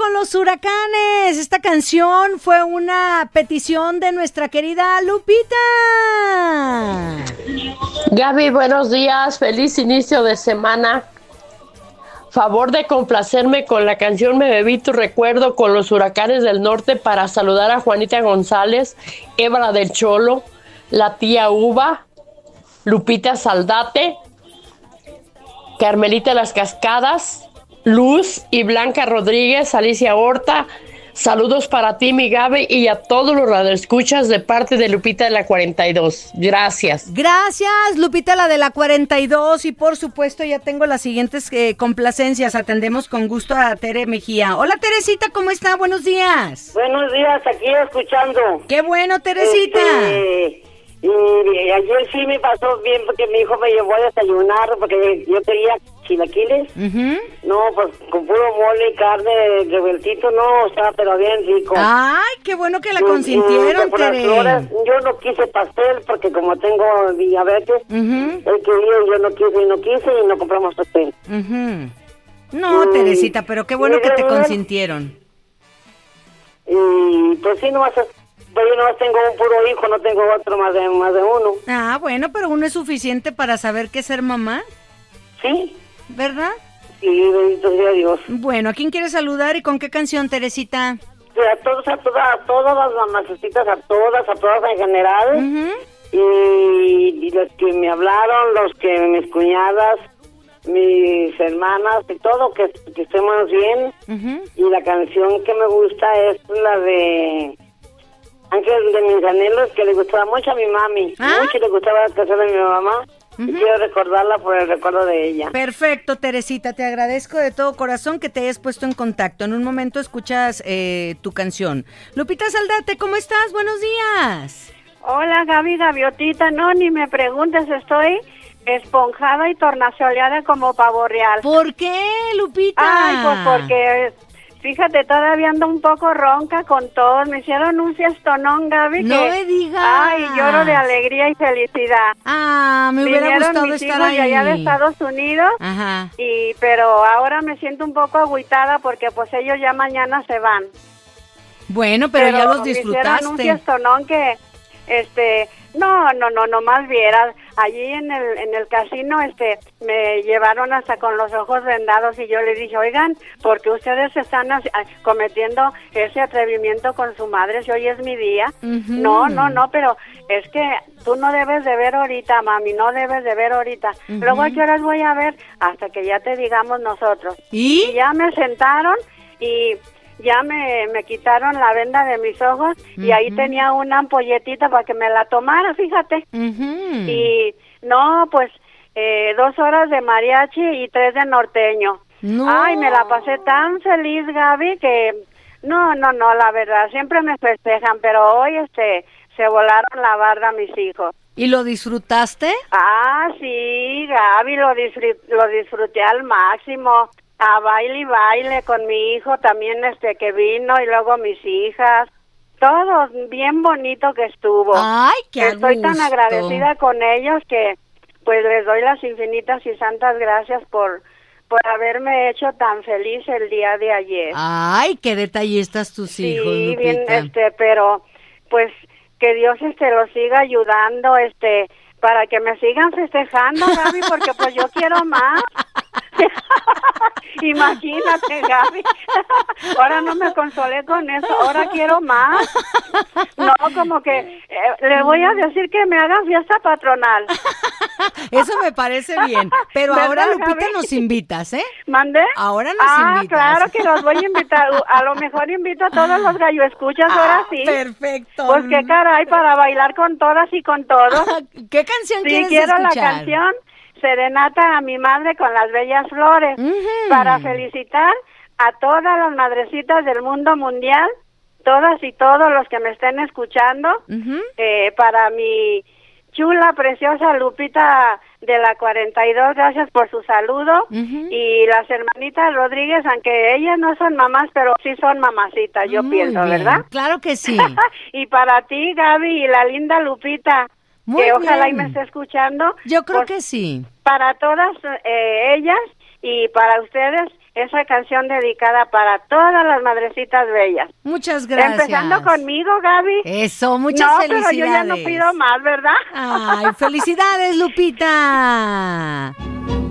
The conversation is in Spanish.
con los huracanes. Esta canción fue una petición de nuestra querida Lupita. Gaby, buenos días, feliz inicio de semana. Favor de complacerme con la canción Me bebí tu recuerdo con los huracanes del norte para saludar a Juanita González, Ébara del Cholo, la tía Uva, Lupita Saldate, Carmelita Las Cascadas, Luz y Blanca Rodríguez, Alicia Horta. Saludos para ti, mi Gaby, y a todos los radioescuchas de parte de Lupita de la 42. Gracias. Gracias, Lupita, la de la 42. Y por supuesto, ya tengo las siguientes complacencias. Atendemos con gusto a Tere Mejía. Hola, Teresita, ¿cómo está? Buenos días. Buenos días, aquí escuchando. Qué bueno, Teresita. Y ayer sí me pasó bien porque mi hijo me llevó a desayunar porque yo quería chilaquiles. No, pues con puro mole y carne revueltito, no, estaba pero bien rico. Ay, qué bueno que la consintieron, Tere. Yo no quise pastel porque como tengo diabetes, él quería y yo no quise y no compramos pastel. No, Teresita, pero qué bueno que te consintieron. Y pues sí, pues yo nomás tengo un puro hijo, no tengo otro más de uno. Ah, bueno, pero uno es suficiente para saber qué es ser mamá. Sí. ¿Verdad? Sí, bendito sea Dios. Bueno, ¿a quién quieres saludar y con qué canción, Teresita? A todas las mamacecitas, a todas en general. Y los que me hablaron, mis cuñadas, mis hermanas y todo, que estemos bien. Y la canción que me gusta es la de Ángel de mis anhelos, que le gustaba mucho a mi mami. Mucho le gustaba la canción de mi mamá. Y quiero recordarla por el recuerdo de ella. Perfecto, Teresita, te agradezco de todo corazón que te hayas puesto en contacto. En un momento escuchas tu canción. Lupita Saldate, ¿cómo estás? Buenos días. Hola, Gaby Gaviotita. No, ni me preguntes, estoy esponjada y tornasoleada como pavo real. ¿Por qué, Lupita? Ay, pues porque... Fíjate, todavía ando un poco ronca con todos. Me hicieron un fiestonón, Gaby. No me digas. Ay, lloro de alegría y felicidad. Ah, me hubiera gustado mis estar hijos ahí. de allá de Estados Unidos. Ajá. Pero ahora me siento un poco agüitada porque pues ellos ya mañana se van. Bueno, pero ya los disfrutaste. Me hicieron un fiestonón que, no, más vieras. Allí en el casino, me llevaron hasta con los ojos vendados y yo le dije, oigan, ¿por qué ustedes están cometiendo ese atrevimiento con su madre si hoy es mi día? No, pero es que tú no debes de ver ahorita, mami, no debes de ver ahorita. Luego, ¿a qué horas voy a ver? Hasta que ya te digamos nosotros. Y ya me sentaron y... Ya me quitaron la venda de mis ojos y ahí tenía una ampolletita para que me la tomara, fíjate. Y no, pues 2 horas de mariachi y 3 de norteño. No. Ay, me la pasé tan feliz, Gaby, que no, la verdad, siempre me festejan, pero hoy se volaron la barda mis hijos. ¿Y lo disfrutaste? Ah, sí, Gaby, lo disfruté al máximo. A baile y baile con mi hijo también que vino y luego mis hijas. Todo bien bonito que estuvo. Ay, qué Estoy tan agradecida con ellos que pues les doy las infinitas y santas gracias por haberme hecho tan feliz el día de ayer. Ay, qué detallistas tus hijos, Sí, Lupita. bien, pero pues que Dios los siga ayudando, para que me sigan festejando, Gaby, porque pues yo quiero más. Imagínate, Gaby. Ahora no me consolé con eso, ahora quiero más. No, como que le voy a decir que me hagan fiesta patronal. Eso me parece bien, pero ahora, Lupita, Gaby, nos invitas, ¿eh? ¿Mandé? Ahora nos invitas. Claro que los voy a invitar. A lo mejor invito a todos los galloescuchas, ahora sí. Perfecto. Pues qué caray, para bailar con todas y con todos. ¿Qué canción quieres quiero escuchar? La canción Serenata a mi madre con las bellas flores, para felicitar a todas las madrecitas del mundo mundial, todas y todos los que me estén escuchando, para mi chula, preciosa Lupita de la 42, gracias por su saludo, y las hermanitas Rodríguez, aunque ellas no son mamás, pero sí son mamacitas, yo pienso, bien. ¿Verdad? Claro que sí. Y para ti, Gaby, y la linda Lupita, muy que bien. Ojalá y me esté escuchando. Yo creo que sí. Para todas ellas y para ustedes, esa canción dedicada para todas las madrecitas bellas. Muchas gracias. Empezando conmigo, Gaby. Eso, muchas felicidades. Pero yo ya no pido más, ¿verdad? Ay, felicidades, Lupita.